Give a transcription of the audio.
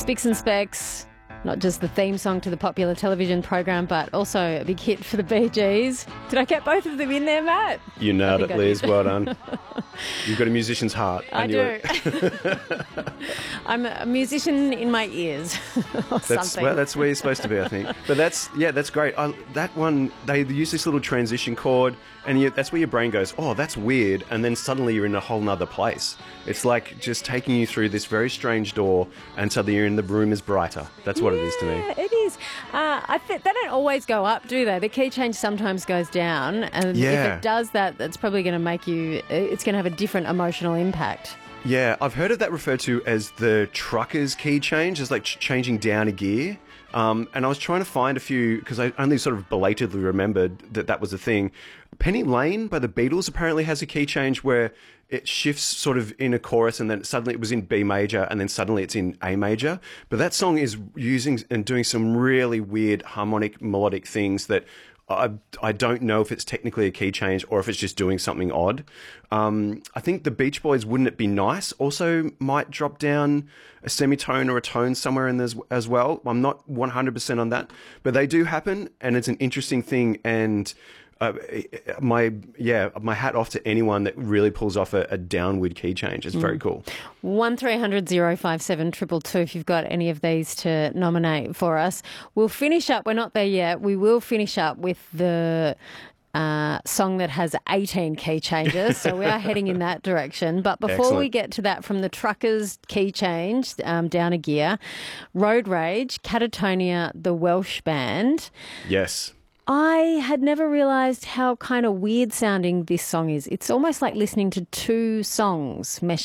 Spicks and Specks, not just the theme song to the popular television program, but also a big hit for the Bee Gees. Did I get both of them in there, Matt? You nailed it, Liz. Well done. You've got a musician's heart. I do. I'm a musician in my ears or something. Well, that's where you're supposed to be, I think. But that's great. That one, they use this little transition chord, and that's where your brain goes, oh, that's weird, and then suddenly you're in a whole nother place. It's like just taking you through this very strange door, and suddenly you're in the room is brighter. That's what it is to me. Yeah, it is. I think they don't always go up, do they? The key change sometimes goes down, and if it does that, that's probably going to make you, it's going to have a different emotional impact. Yeah, I've heard of that referred to as the trucker's key change, as like changing down a gear. And I was trying to find a few, because I only sort of belatedly remembered that was a thing. Penny Lane by the Beatles apparently has a key change where it shifts sort of in a chorus and then suddenly it was in B major and then suddenly it's in A major. But that song is using and doing some really weird harmonic melodic things that I don't know if it's technically a key change or if it's just doing something odd. I think the Beach Boys' Wouldn't It Be Nice also might drop down a semitone or a tone somewhere in there as well. I'm not 100% on that, but they do happen, and it's an interesting thing. And my hat off to anyone that really pulls off a downward key change. It's very cool. 1300 057 222 if you've got any of these to nominate for us. We'll finish up. We're not there yet. We will finish up with the song that has 18 key changes, so we are heading in that direction. But before we get to that, from the Truckers key change, down a gear, Road Rage, Catatonia, the Welsh band. Yes. I had never realised how kind of weird sounding this song is. It's almost like listening to two songs